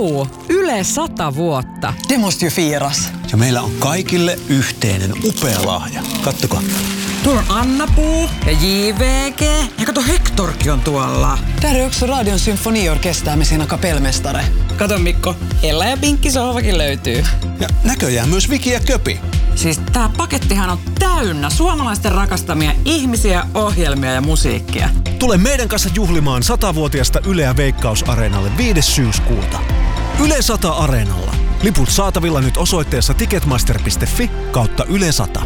Yle 100 vuotta. Det måste ju firas. Ja meillä on kaikille yhteinen upea lahja. Kattokaa. Tuolla on Anna-Puu ja JVG. Ja kato, Hektorkin on tuolla. Där är också Radion symfoniorkester med sina kapellmästare. Kato Mikko, Ella ja Pinkki sohvakin löytyy. Ja näköjään myös Viki ja Köpi. Siis tää pakettihan on täynnä suomalaisten rakastamia ihmisiä, ohjelmia ja musiikkia. Tule meidän kanssa juhlimaan 100-vuotiaasta Yleä Veikkaus-areenalle 5. syyskuuta. Yle 100 Areenalla. Liput saatavilla nyt osoitteessa ticketmaster.fi/Yle 100.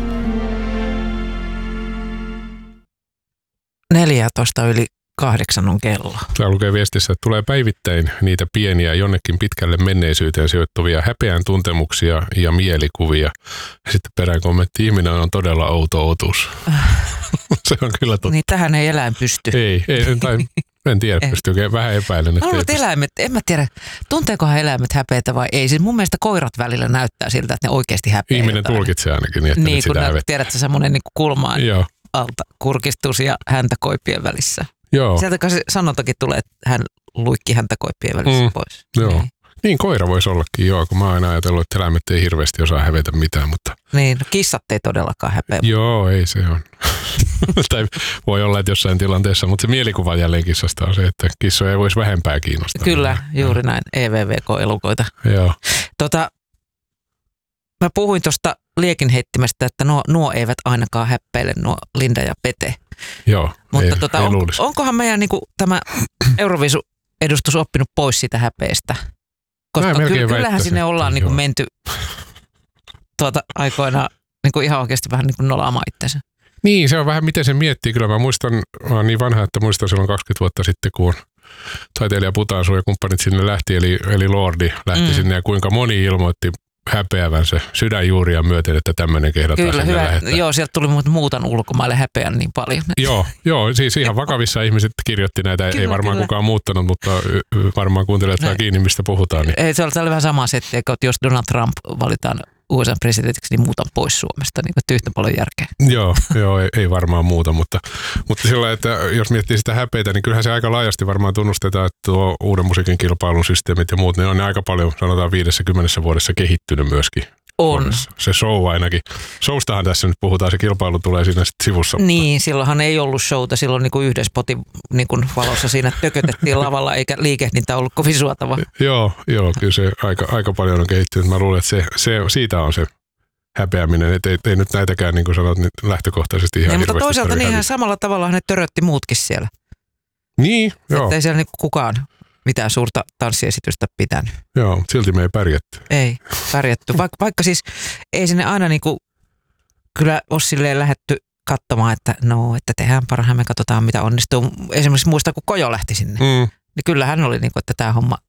7:45 on kello. Täällä lukee viestissä, että tulee päivittäin niitä pieniä jonnekin pitkälle menneisyyteen sijoittuvia häpeän tuntemuksia ja mielikuvia. Ja sitten perään kommentti, ihminen on todella outo otus. Se on kyllä totta. Niin tähän ei eläin pysty. En tiedä, pystyykö vähän epäilen. Eläimet, en mä tiedä, tunteekohan eläimet häpeätä vai ei. Siis mun mielestä koirat välillä näyttää siltä, että ne oikeasti häpeää. Ihminen tulkitsee ainakin niin, että niin, sitä hävettä. Tiedät sä semmoinen niin kulmaan Joo. alta kurkistus ja häntäkoipien välissä. Joo. Sieltä sanontakin tulee, että hän luikki häntäkoipien välissä pois. Joo. Niin koira voisi ollakin, joo, kun mä oon aina ajatellut, että eläimet ei hirveästi osaa hävetä mitään, mutta... Niin, kissat ei todellakaan häpeä. Joo, ei se on. Tai voi olla, että jossain tilanteessa, mutta se mielikuva jälleen kissasta on se, että kissoja ei voisi vähempää kiinnostaa. Kyllä, juuri näin, EVVK-elukoita. Joo. Mä puhuin tuosta liekinheittimestä, että nuo eivät ainakaan häppeile, nuo Linda ja Pete. Joo, mutta onkohan meidän tämä Euroviisu-edustus oppinut pois siitä häpeestä? Koska kyllähän sinne ollaan menty aikoinaan ihan oikeasti vähän nolaamaan itsensä. Niin, se on vähän miten se miettii. Kyllä mä oon niin vanha, että muistan silloin 20 vuotta sitten, kun taiteilija Putansu ja kumppanit sinne lähti, eli Lordi lähti sinne ja kuinka moni ilmoitti häpeävänsä sydänjuuria myöten, että tämmöinen kehdataan sinne hyvä. Lähettää. Joo, sieltä tuli muutan ulkomaille häpeän niin paljon. Joo, siis ihan vakavissa ihmiset kirjoitti näitä, ei varmaan kukaan muuttanut, mutta varmaan kuuntelijat saa kiinni, mistä puhutaan. Niin. Ei, se oli vähän sama setti, että jos Donald Trump valitaan USA-presidentiksi, niin muutan pois Suomesta, niin yhtä paljon järkeä. Joo, ei varmaan muuta, mutta sillä että jos miettii sitä häpeitä, niin kyllähän se aika laajasti varmaan tunnustetaan, että tuo uuden musiikin kilpailun systeemit ja muut, ne on aika paljon, sanotaan 50 vuodessa kehittynyt myöskin. On. Se show ainakin. Showstahan tässä nyt puhutaan, se kilpailu tulee siinä sitten sivussa. Niin, silloinhan ei ollut showta, silloin yhden spotin valossa siinä tökötettiin lavalla, eikä liikehdintä ollut kovin suotava. Joo, kyllä se aika paljon on kehittynyt. Mä luulen, että siitä on se häpeäminen, että ei nyt näitäkään, niin kuin sanot, niin lähtökohtaisesti ihan hirveästi. Mutta toisaalta niinhän samalla tavalla ne törötti muutkin siellä. Niin, joo. Että ei siellä kukaan mitään suurta tanssiesitystä pitänyt. Joo, silti me ei pärjätty. Ei pärjätty, vaikka siis ei sinne aina kyllä ole silleen lähdetty katsomaan, että tehdään parhaamme, katsotaan mitä onnistuu. Esimerkiksi muistaa, kun Kojo lähti sinne. Niin kyllä hän oli että tämä homma